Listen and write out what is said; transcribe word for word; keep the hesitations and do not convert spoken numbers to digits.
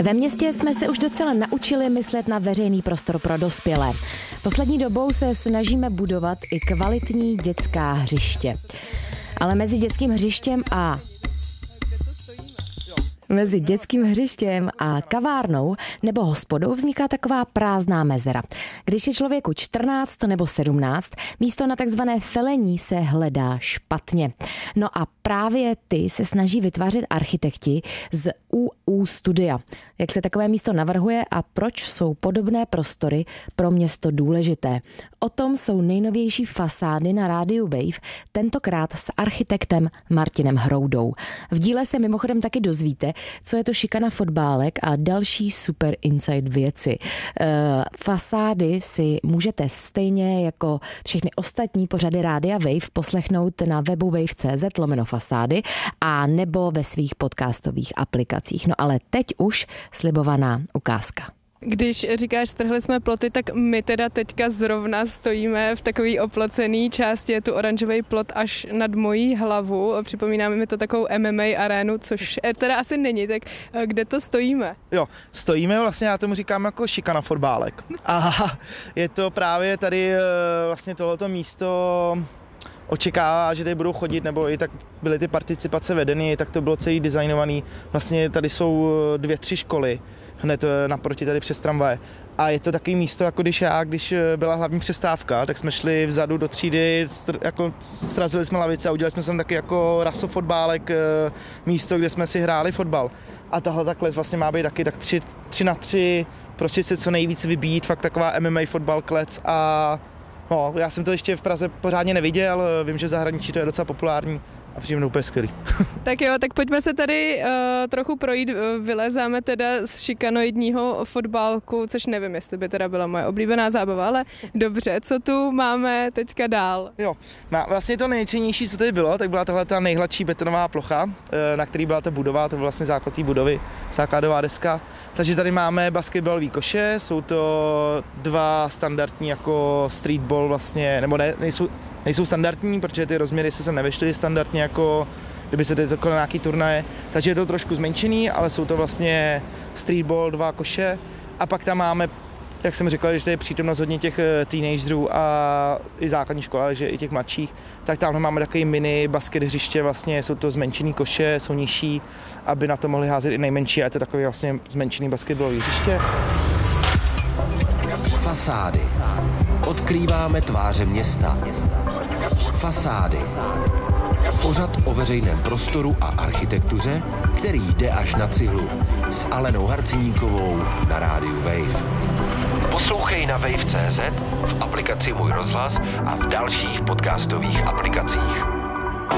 Ve městě jsme se už docela naučili myslet na veřejný prostor pro dospělé. Poslední dobou se snažíme budovat i kvalitní dětská hřiště. Ale mezi dětským hřištěm a Mezi dětským hřištěm a kavárnou nebo hospodou vzniká taková prázdná mezera. Když je člověku čtrnáct nebo sedmnáct, místo na takzvané felení se hledá špatně. No a právě ty se snaží vytvářet architekti z U U Studia. Jak se takové místo navrhuje a proč jsou podobné prostory pro město důležité? O tom jsou nejnovější fasády na rádiu Wave, tentokrát s architektem Martinem Hroudou. V díle se mimochodem taky dozvíte, co je to šikana fotbálek a další super inside věci. E, fasády si můžete stejně jako všechny ostatní pořady rádia Wave poslechnout na webu wave tečka cé zet lomeno fasády a nebo ve svých podcastových aplikacích. No ale teď už slibovaná ukázka. Když říkáš, strhli jsme ploty, tak my teda teďka zrovna stojíme v takový oplocený části, je tu oranžový plot až nad mojí hlavu. Připomínáme mi to takovou M M A arénu, což teda asi není, tak kde to stojíme? Jo, stojíme vlastně, já tomu říkám jako šikana fotbálek. A je to právě tady vlastně tohleto místo očekává, že tady budou chodit, nebo i tak byly ty participace vedeny, tak to bylo celý designovaný. Vlastně tady jsou dvě, tři školy, hned naproti tady přes tramvaje. A je to takový místo, jako když já, když byla hlavní přestávka, tak jsme šli vzadu do třídy, jako srazili jsme lavice a udělali jsme tam taky jako rasofotbálek, místo, kde jsme si hráli fotbal. A tahle takhle vlastně má být taky tak tři, tři na tři, prostě se co nejvíc vybít, fakt taková M M A fotbal klec a no, já jsem to ještě v Praze pořádně neviděl, vím, že v zahraničí to je docela populární a přijde mnou úplně skvělý. Tak jo, tak pojďme se tady uh, trochu projít, vylezáme teda z šikanoidního fotbalku, což nevím, jestli by teda byla moje oblíbená zábava, ale dobře, co tu máme teďka dál? Jo, no, vlastně to nejcennější, co tady bylo, tak byla tahle ta nejhladší betonová plocha, na který byla ta budova, to byl vlastně základ té budovy, základová deska. Takže tady máme basketbalový koše, jsou to dva standardní jako streetball vlastně, nebo ne, nejsou, nejsou standardní, protože ty rozměry se sem nevešly standardně jako kdyby se tady takové nějaký turnaje, takže je to trošku zmenšený, ale jsou to vlastně streetball, dva koše a pak tam máme, jak jsem říkal, že tady je přítomnost hodně těch teenagerů a i základní škola, že i těch mladších, tak tam máme takový mini basket hřiště, vlastně jsou to zmenšený koše, jsou nižší, aby na to mohli házet i nejmenší a je to takový vlastně zmenšený basketbalový hřiště. Fasády. Odkrýváme tváře města. Fasády. Pořad o veřejném prostoru a architektuře, který jde až na cihlu. S Alenou Harciníkovou na rádiu Wave. Poslouchej na wave tečka cé zet, v aplikaci Můj rozhlas a v dalších podcastových aplikacích.